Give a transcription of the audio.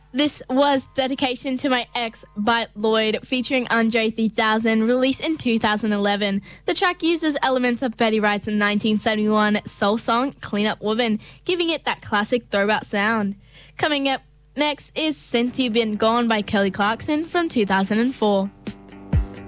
This was Dedication to My Ex by Lloyd, featuring Andre 3000, released in 2011. The track uses elements of Betty Wright's 1971 soul song, Clean Up Woman, giving it that classic throwback sound. Coming up next is Since You've Been Gone by Kelly Clarkson from 2004.